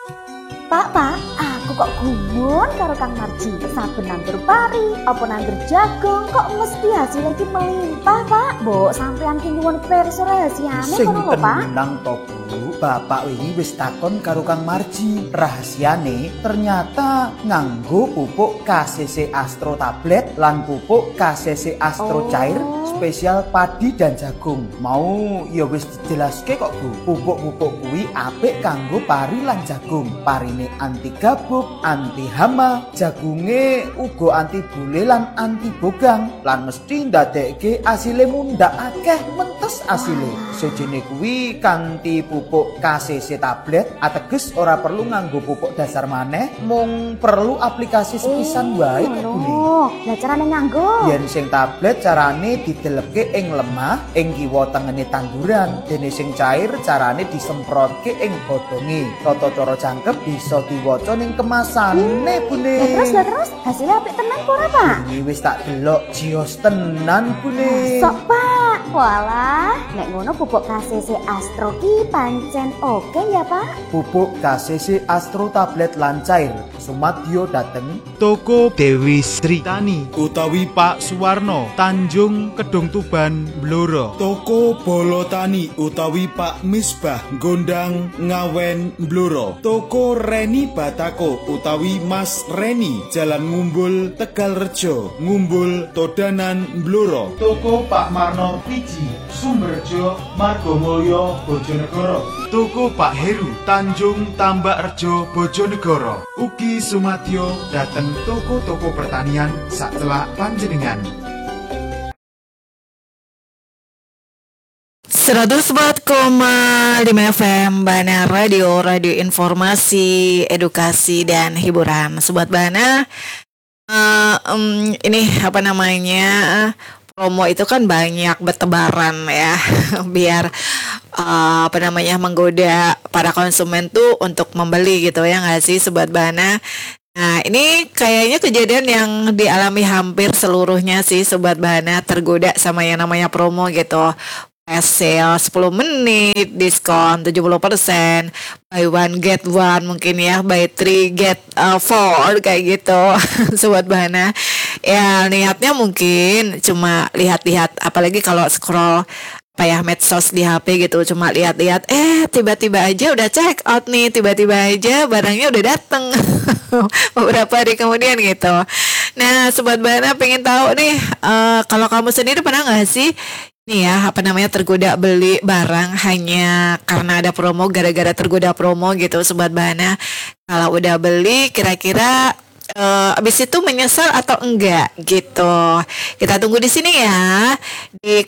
Pak, aku kok gumun karo Kang Marji. Saben nandur pari, apa nandur jagung, kok mesti hasilnya ki melimpah, Pak. Mbok sampean ki nyuwun pirsa rahasiane Sing ngono lho, Pak. tenang to, Bu. Bapak wingi wis takon karo Kang Marji. Rahasiane ternyata nganggo pupuk KCC Astro tablet lan pupuk KCC Astro cair spesial padi dan jagung. Mau ya wis dijelaske kok, Bu. Pupuk-pupuk kuwi apik kanggo pari lan jagung. Parine anti gabuk, anti hama, jagunge uga anti bule lan anti bogang. Lan mesti ndadekke asile mundhak akeh mentes asile. Sejene kuwi kanthi pupuk KCC tablet ateges ora perlu nganggo pupuk dasar maneh, mung perlu aplikasi sepisan wae kok, Bu. Lah carane nganggo? Yen sing tablet carane didelepke ing lemah ing kiwa tengene tanduran, dene sing cair carane disemprotke ing godhonge. Tata cara jangkep bisa diwaca ning kemasane, Bune. Lah terus hasilnya apik tenan kok ora, Pak? Ini wis tak delok jios tenan, Bune. Sok, Pak. Walah, nek ngono pupuk KCC Astro ki pancen oke ya, Pak? Pupuk KCC Astro tablet lan cair sumadyo dateng Toko Dewi Sri Tani utawi Pak Suwarno Tanjung Kedung Tuban Blora. Toko Bolo Tani utawi Pak Misbah Gondang Ngawen Blora. Toko Reni Batako utawi Mas Reni Jalan Ngumbul Tegalrejo Ngumbul Todanan Blora. Toko Pak Marno Piji Sumberjo Margomulyo Bojonegoro. Toko Pak Heru Tanjung Tambakrejo Bojonegoro. Ugi sumadyo dateng toko-toko pertanian sacelak panjenengan. 104,5 FM Bana Radio informasi, edukasi dan hiburan. Sobat Bana, ini apa namanya, promo itu kan banyak bertebaran ya, biar apa namanya menggoda para konsumen tuh untuk membeli gitu ya nggak sih Sobat Bana. Nah ini kayaknya kejadian yang dialami hampir seluruhnya sih Sobat Bana, tergoda sama yang namanya promo gitu. Flash sale 10 menit, diskon 70%, buy one get one mungkin ya, buy three get four kayak gitu Sobat Bana. Ya niatnya mungkin cuma lihat-lihat, apalagi kalau scroll apa ya medsos di HP gitu, cuma lihat-lihat tiba-tiba aja udah check out nih, tiba-tiba aja barangnya udah dateng beberapa hari kemudian gitu. Nah Sobat Bana pengen tahu nih, kalau kamu sendiri pernah nggak sih nih ya apa namanya tergoda beli barang hanya karena ada promo, gara-gara tergoda promo gitu Sobat Bana. Kalau udah beli kira-kira abis itu menyesal atau enggak gitu. Kita tunggu di sini ya di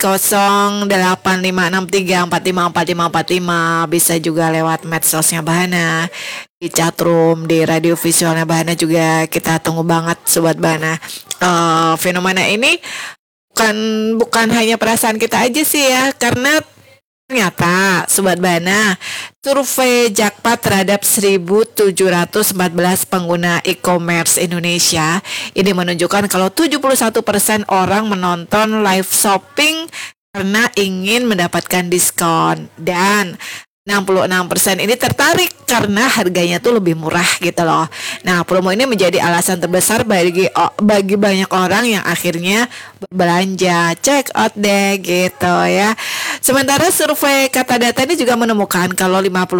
085634545445, bisa juga lewat medsosnya Bahana, di chatroom, di radio visualnya Bahana juga kita tunggu banget Sobat Bahana. Fenomena ini bukan hanya perasaan kita aja sih ya, karena ternyata Sobat Bana, survei Jakpad terhadap 1.714 pengguna e-commerce Indonesia ini menunjukkan kalau 71% orang menonton live shopping karena ingin mendapatkan diskon, dan 66% ini tertarik karena harganya tuh lebih murah gitu loh. Nah, promo ini menjadi alasan terbesar bagi banyak orang yang akhirnya berbelanja. Check out deh gitu ya. Sementara survei Kata Data ini juga menemukan kalau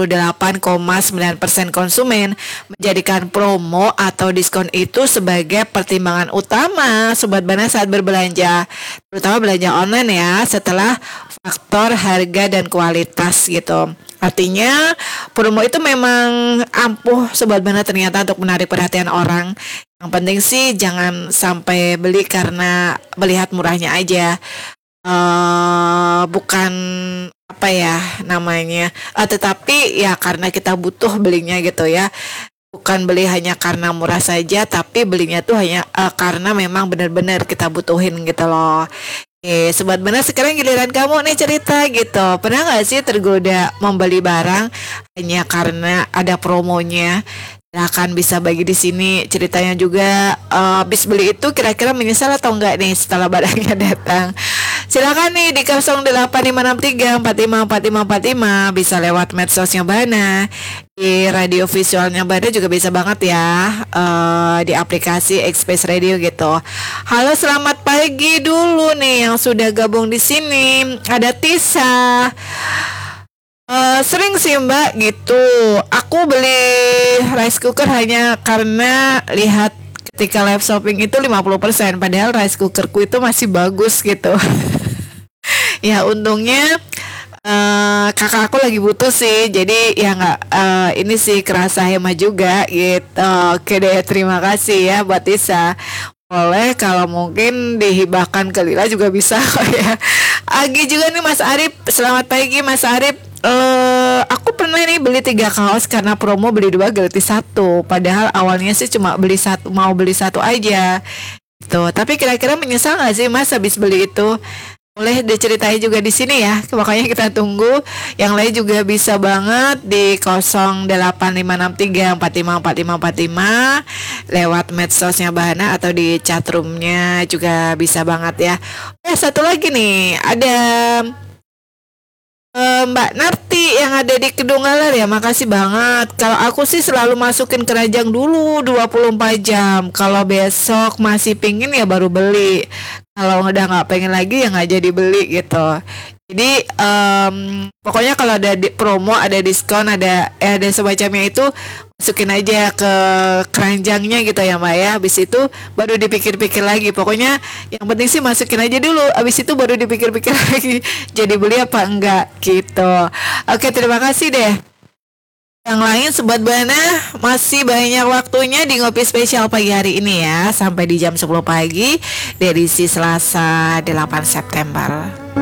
58,9% konsumen menjadikan promo atau diskon itu sebagai pertimbangan utama Sobat Bana saat berbelanja, terutama belanja online ya, setelah faktor harga dan kualitas gitu. Artinya promo itu memang ampuh Sobat Bana ternyata untuk menarik perhatian orang. Yang penting sih jangan sampai beli karena melihat murahnya aja, bukan apa ya namanya, tetapi ya karena kita butuh belinya gitu ya. Bukan beli hanya karena murah saja, tapi belinya tuh hanya karena memang benar-benar kita butuhin gitu loh. Sobat Bana, sekarang giliran kamu nih cerita gitu. Pernah gak sih tergoda membeli barang hanya karena ada promonya? Silahkan bisa bagi di sini ceritanya juga. Habis beli itu kira-kira menyesal atau enggak nih setelah barangnya datang? Silakan nih di 085634545455, bisa lewat medsosnya Bana, di radio visualnya Bana juga bisa banget ya, di aplikasi Express Radio gitu. Halo, selamat pagi dulu nih yang sudah gabung di sini. Ada Tisa. Sering sih Mbak gitu. Aku beli rice cooker hanya karena lihat ketika live shopping itu 50%, padahal rice cookerku itu masih bagus gitu. Ya untungnya kakak aku lagi butuh sih, jadi ya nggak, ini sih kerasa hemat juga gitu. Oke deh, terima kasih ya buat Tisa. Boleh kalau mungkin dihibahkan ke Lila juga bisa kok ya. Agi juga nih Mas Arif, selamat pagi Mas Arif. Aku pernah nih beli 3 kaos karena promo beli 2 gratis 1. Padahal awalnya sih cuma mau beli satu aja. Tuh, tapi kira-kira menyesal nggak sih Mas habis beli itu? Boleh diceritain juga di sini ya. Makanya kita tunggu. Yang lain juga bisa banget di 085634545545 lewat medsosnya Bahana atau di chatroomnya juga bisa banget ya. Satu lagi nih, ada Mbak Narti yang ada di Kedunggalar ya, makasih banget. Kalau aku sih selalu masukin keranjang dulu 24 jam. Kalau besok masih pingin ya baru beli. Kalau udah nggak pengen lagi ya nggak jadi beli gitu. Jadi pokoknya kalau ada promo, ada diskon, ada semacamnya itu masukin aja ke keranjangnya gitu ya Mbak ya. Habis itu baru dipikir-pikir lagi. Pokoknya yang penting sih masukin aja dulu. Habis itu baru dipikir-pikir lagi. Jadi beli apa enggak gitu. Oke, terima kasih deh. Yang lain Sobat Bana masih banyak waktunya di Ngopi Spesial pagi hari ini ya. Sampai di jam 10 pagi, edisi Selasa 8 September.